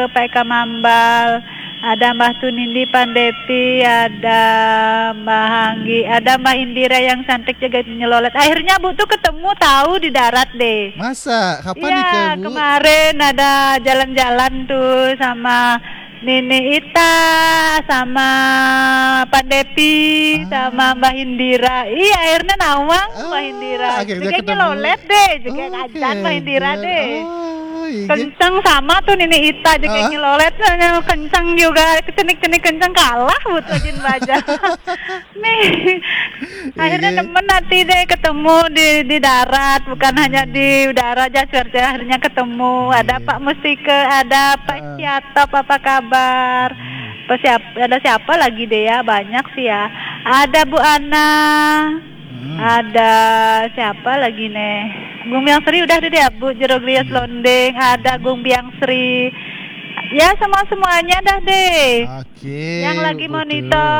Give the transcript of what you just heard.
Pak Eka Mambal, ada Mbah Tunindi Pandepi, ada Mbah Hanggi, ada Mbah Indira yang cantik juga nyelolet. Akhirnya Bu tuh ketemu tahu di darat deh. Masa? Kapan Iya, nikah, Bu? kemarin ada jalan-jalan tuh sama Nini Ita, sama Pandepi, sama Mbah Indira. Iya, akhirnya nawang Mbah Indira. Akhirnya Juga ketemu. nyelolet deh, juga Oke, ngajan Mbah Indira deh. Oh, iya. Kenceng sama tuh Nini Ita juga Ah. nyelolet, kenceng juga, cenik-cenik kenceng kalah buat Jin Baja. Nih, akhirnya Iya. temen nanti deh ketemu di darat, bukan hanya di udara aja, cuaca akhirnya ketemu. Ada Iya. Pak Mustike, ada Pak Siatop, apa kabar? Ada siapa lagi deh ya, banyak sih ya. Ada Bu Ana, ada siapa lagi nih? Gung Biang Sri udah deh ya, Bu Jerogrias Londeng, ada Gung Biang Sri. Ya semuanya dah deh. Oke. Yang lagi betul. monitor